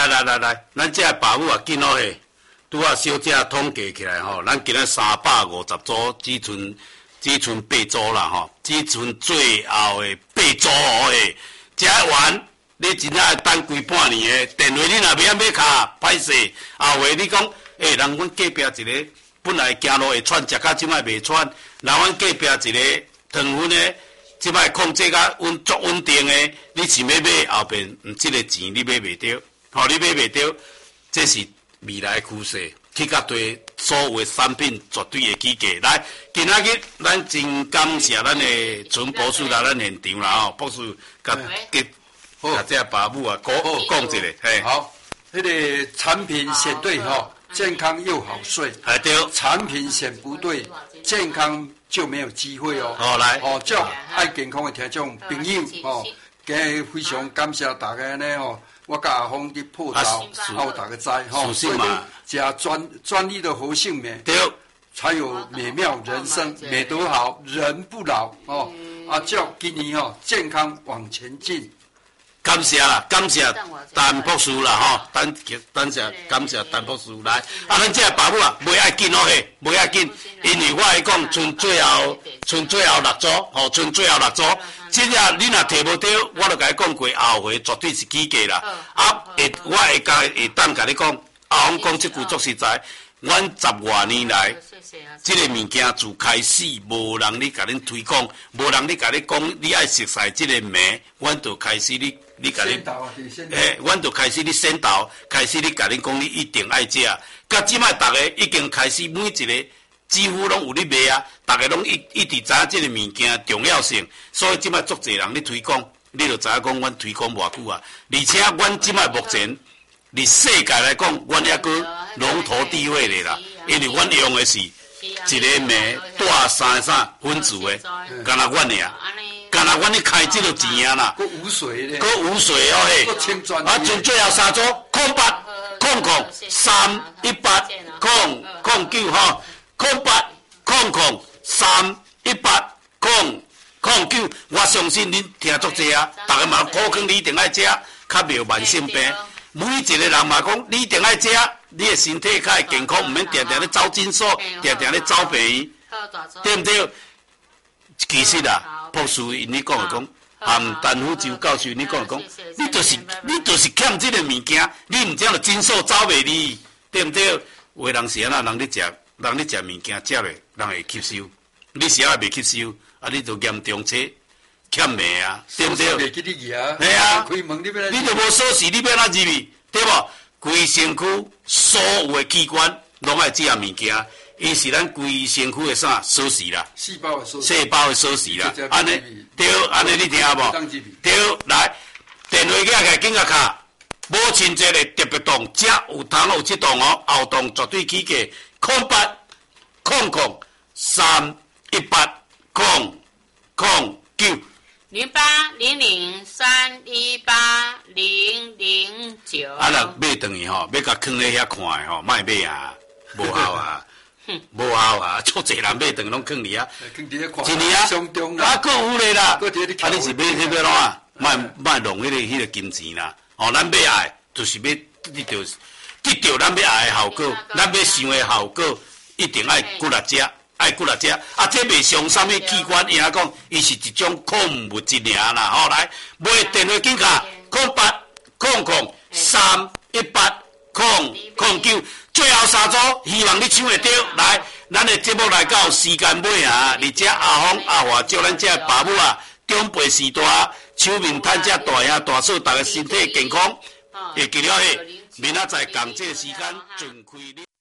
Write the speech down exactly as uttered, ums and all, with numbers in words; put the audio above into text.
来来来来，咱这爸母啊，紧好嘿，拄啊小姐统计起来吼，咱今仔三百五十组，只剩只剩八组啦吼，只剩最后的八组诶，食完你真正等规半年诶，电话你若袂晓买卡，歹势，后回你讲，诶、欸，人阮隔壁一个本来行路会喘，食到即摆袂喘，人阮隔壁一个糖分诶。即摆控制甲稳足稳定诶，你想要买后边，毋即个钱你买袂着，吼、哦、你买袂着，这是未来趋势。去甲对所有诶产品绝对会起价。来，今仔日咱真感谢咱诶陈博士来咱现场啦吼，博士甲甲甲这爸母啊讲讲一下，嘿。 好，迄、那个产品选对吼，健康又好睡。 哎对。 产品选不对，健康就没有机会哦。 好、哦、来， 哦，这种爱健康的听众朋友哦，今日非常感谢大家呢吼，我甲阿峰伫破招，好大家知吼。 属性嘛， 食专专利的活性酶， 对， 才有美妙人生，美多好，人不老哦。啊，叫今年吼健康往前进。 感谢啦，感谢陈博士啦吼，等等谢感谢陈博士来。啊，咱这个爸母啊，袂爱紧哦嘿，袂爱紧，因为我来讲，剩最后，剩最后六组，吼，剩最后六组。即个你若摕无到，我就甲你讲过，后回绝对是起价啦。啊，会我会甲会当甲你讲，阿峰讲即句足实在，阮十外年来，即个物件自开始无人咧甲恁推广，无人咧甲你讲，你爱熟悉即个名，阮就开始你。你甲你，诶，阮就开始你先导，开始你甲你讲，你一定爱食。甲即摆逐个已经开始每一个几乎拢有咧卖啊，逐个拢一一直知影即个物件重要性，所以即摆足侪人咧推广，你就知影讲，阮推广偌久啊。而且阮即摆目前，伫世界来讲，阮还阁龙头地位咧啦，因为阮用的是一个名带三个啥分子的，干那阮尔。干那阮咧开即个钱啊啦， 搁无水咧， 搁无水哦嘿，啊，剩最后三组空八空空三一八空空九吼，空八空空三一八空空九，我相信恁听足济啊，逐个嘛苦劝你一定爱食，较袂有慢性病。每一个人嘛讲，你一定爱食，你的身体较会健康，毋免定定咧走诊所，定定咧走病院，对毋对？其实啊，博士因你讲的讲，含陈福洲教授你讲的讲，你就是你就是欠这个物件，你唔这样就诊所走袂离，对唔对？有的人是安那，人咧食，人咧食物件食咧，人会吸收，你是还袂吸收，啊，你就严重切欠命啊，对唔对？ 袂记你啊， 系啊， 开门你要， 你就无锁匙，你要哪入去，对无？规身躯所有的器官拢爱这样物件。伊是咱规身躯的啥锁匙啦， 细胞的锁匙， 细胞的锁匙啦，安尼对，安尼你听无？对，来电话机来紧甲卡，无亲切的特别档，只有通有这档哦，后档绝对起价，空八空空三一八空空九零八零零三一八零零九。 啊，若买等于吼，要甲囥咧遐看的吼，莫买啊，无效啊。无效啊！足侪人买顿拢囥伫啊，一年啊，啊，搁有咧啦。啊，你是买迄个怎啊？莫莫浪迄个迄个金钱啦。哦，咱买爱就是要得到得到咱要爱的效果，咱要想的效果，一定爱骨力食，爱骨力食。啊，这袂伤啥物器官，伊来讲，伊是一种矿物质尔啦。吼，来买电话金卡，空八空空三一八空空九。最后三组，希望你抢会到。来，咱的节目来到时间尾啊！而且阿峰阿华祝咱这爸母啊，长辈时代，手面摊这大兄大嫂，大家身体健康。会记了嘿，明仔载共这时间尽开。